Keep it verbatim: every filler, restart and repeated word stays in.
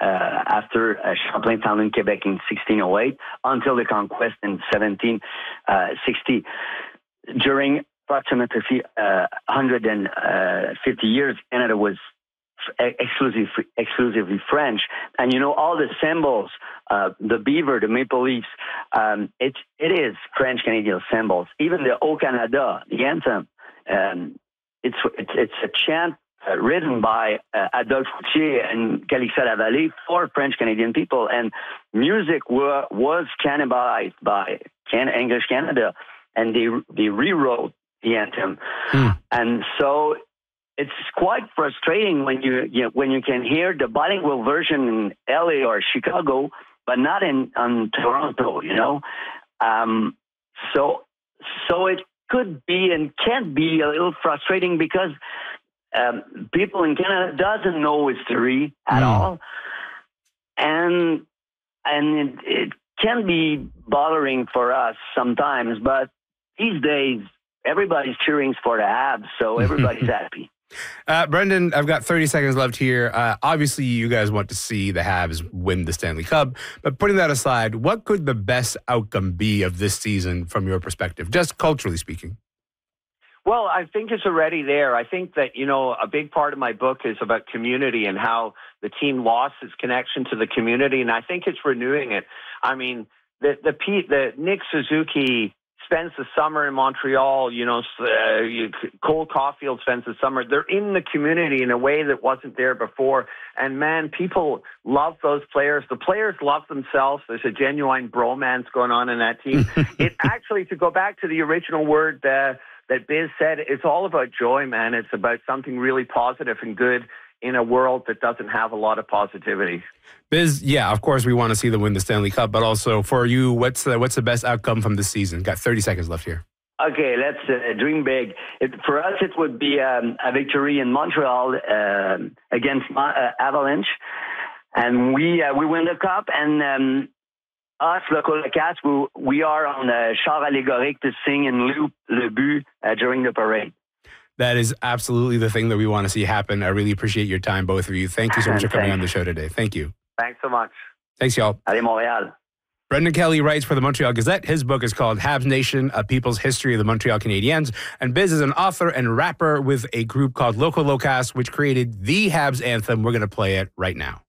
after uh, Champlain founded Quebec in sixteen oh eight until the conquest in seventeen sixty. During approximately uh, one hundred fifty years, Canada was exclusively exclusively French, and you know all the symbols, uh, the beaver, the maple leaves, um, it it is French Canadian symbols. Even the O Canada, the anthem, um, it's it's it's a chant uh, written by uh, Adolphe Routier and Calixa Lavallée for French Canadian people, and music were, was cannibalized by Can- English Canada, and they they rewrote the anthem, mm. and so. It's quite frustrating when you, you know, when you can hear the bilingual version in L A or Chicago, but not in, in Toronto. You know, um, so so it could be and can be a little frustrating because um, people in Canada doesn't know history at mm. all, and and it, it can be bothering for us sometimes. But these days, everybody's cheering for the Habs, so everybody's happy. Uh, Brendan, I've got thirty seconds left here. Uh, obviously, you guys want to see the Habs win the Stanley Cup, but putting that aside, what could the best outcome be of this season from your perspective, just culturally speaking? Well, I think it's already there. I think that, you know, a big part of my book is about community and how the team lost its connection to the community, and I think it's renewing it. I mean, the the, Pete, the Nick Suzuki spends the summer in Montreal, you know, uh, Cole Caulfield spends the summer. They're in the community in a way that wasn't there before. And, man, people love those players. The players love themselves. There's a genuine bromance going on in that team. It actually, to go back to the original word uh, that Biz said, it's all about joy, man. It's about something really positive and good in a world that doesn't have a lot of positivity. Biz, yeah, of course we want to see them win the Stanley Cup, but also for you, what's the, what's the best outcome from this season? Got thirty seconds left here. Okay, let's uh, dream big. It, for us, it would be um, a victory in Montreal uh, against uh, Avalanche, and we uh, we win the cup. And um, us, Le Colocasse, we, we are on the char allégorique to sing in loop Le But uh, during the parade. That is absolutely the thing that we want to see happen. I really appreciate your time, both of you. Thank you so much for coming on the show today. Thank you. Thanks so much. Thanks, y'all. Allez, Montréal. Brendan Kelly writes for the Montreal Gazette. His book is called Habs Nation, A People's History of the Montreal Canadiens. And Biz is an author and rapper with a group called Le Colocasse, which created the Habs anthem. We're going to play it right now.